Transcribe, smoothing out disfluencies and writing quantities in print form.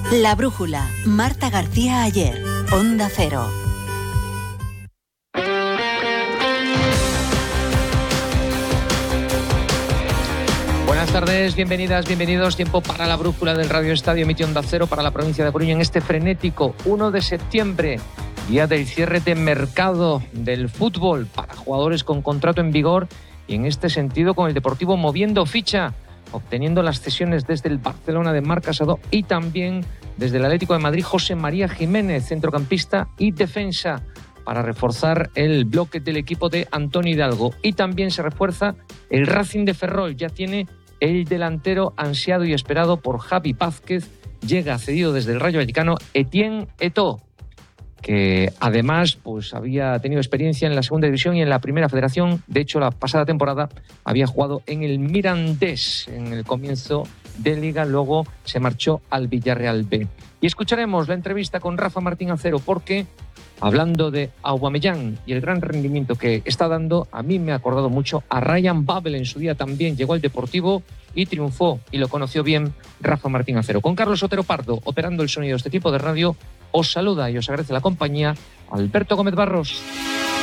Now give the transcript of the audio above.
La Brújula, Marta García Ayer, Onda Cero. Buenas tardes, bienvenidas, bienvenidos. Tiempo para La Brújula del Radio Estadio, emite Onda Cero para la provincia de Coruña en este frenético 1 de septiembre, día del cierre de mercado del fútbol para jugadores con contrato en vigor, y en este sentido con el Deportivo moviendo ficha, obteniendo las cesiones desde el Barcelona de Marc Casado y también desde el Atlético de Madrid José María Jiménez, centrocampista y defensa, para reforzar el bloque del equipo de Antonio Hidalgo. Y también se refuerza el Racing de Ferrol, ya tiene el delantero ansiado y esperado por Javi Vázquez, llega cedido desde el Rayo Vallecano Etienne Eto'o, que además pues había tenido experiencia en la segunda división y en la primera federación. De hecho, la pasada temporada había jugado en el Mirandés en el comienzo de Liga, luego se marchó al Villarreal B. Y escucharemos la entrevista con Rafa Martín Acero, porque hablando de Aubameyang y el gran rendimiento que está dando, a mí me ha acordado mucho a Ryan Babel. En su día también llegó al Deportivo y triunfó, y lo conoció bien Rafa Martín Acero. Con Carlos Otero Pardo operando el sonido de este tipo de radio, os saluda y os agradece la compañía Alberto Gómez Barros.